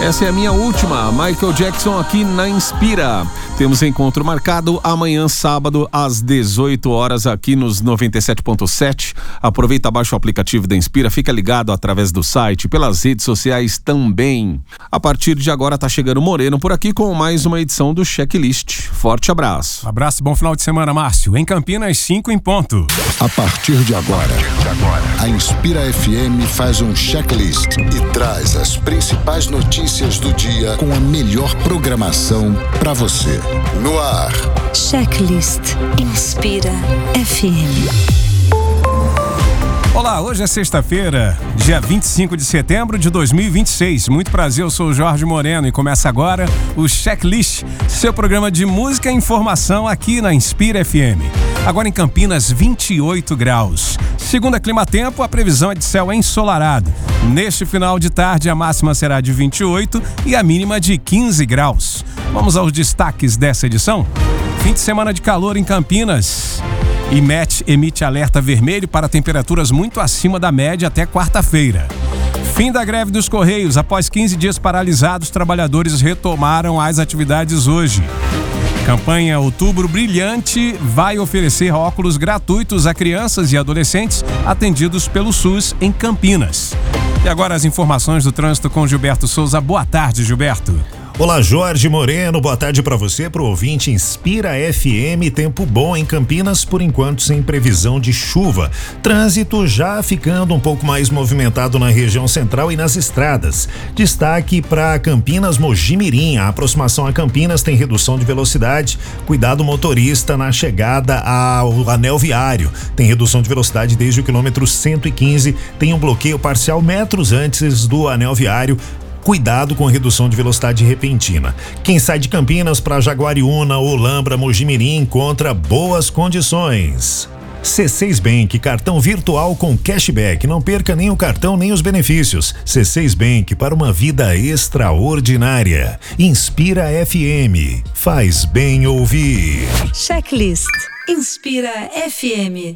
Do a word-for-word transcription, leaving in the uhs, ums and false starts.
Essa é a minha última, Michael Jackson aqui na Inspira. Temos encontro marcado amanhã, sábado, às dezoito horas, aqui nos noventa e sete ponto sete. Aproveita, baixa o aplicativo da Inspira, fica ligado através do site, pelas redes sociais também. A partir de agora tá chegando Moreno por aqui com mais uma edição do Checklist. Forte abraço. Abraço e bom final de semana, Márcio. Em Campinas, cinco em ponto. A partir de agora, a Inspira F M faz um checklist e traz as principais notícias do dia com a melhor programação para você. No ar, Checklist Inspira F M. Olá, hoje é sexta-feira, dia vinte e cinco de setembro de dois mil e vinte e seis. Muito prazer, eu sou o Jorge Moreno e começa agora o Checklist, seu programa de música e informação aqui na Inspira F M. Agora em Campinas, vinte e oito graus. Segundo a Climatempo, a previsão é de céu ensolarado. Neste final de tarde, a máxima será de vinte e oito e a mínima de quinze graus. Vamos aos destaques dessa edição? Fim de semana de calor em Campinas. I M E T emite alerta vermelho para temperaturas muito acima da média até quarta-feira. Fim da greve dos Correios. Após quinze dias paralisados, trabalhadores retomaram as atividades hoje. Campanha Outubro Brilhante vai oferecer óculos gratuitos a crianças e adolescentes atendidos pelo SUS em Campinas. E agora as informações do trânsito com Gilberto Souza. Boa tarde, Gilberto. Olá, Jorge Moreno, boa tarde para você, pro ouvinte Inspira F M. Tempo bom em Campinas, por enquanto sem previsão de chuva. Trânsito já ficando um pouco mais movimentado na região central e nas estradas. Destaque para Campinas Mogi-mirim. A aproximação a Campinas tem redução de velocidade. Cuidado motorista na chegada ao anel viário. Tem redução de velocidade desde o quilômetro cento e quinze. Tem um bloqueio parcial metros antes do anel viário. Cuidado com redução de velocidade repentina. Quem sai de Campinas para Jaguariúna, Olambra, Mogi-mirim encontra boas condições. C seis Bank, cartão virtual com cashback. Não perca nem o cartão nem os benefícios. C seis Bank, para uma vida extraordinária. Inspira F M. Faz bem ouvir. Checklist Inspira F M.